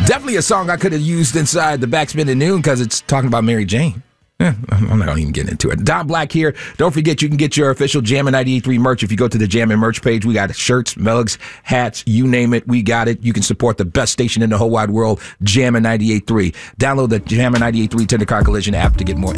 Definitely a song I could have used inside the Backspin at Noon because it's talking about Mary Jane. I'm not even getting into it. Don Black here. Don't forget, you can get your official Jammin' 98.3 merch if you go to the Jammin' merch page. We got shirts, mugs, hats, you name it. We got it. You can support the best station in the whole wide world, Jammin' 98.3. Download the Jammin' 98.3 Tendercar Collision app to get more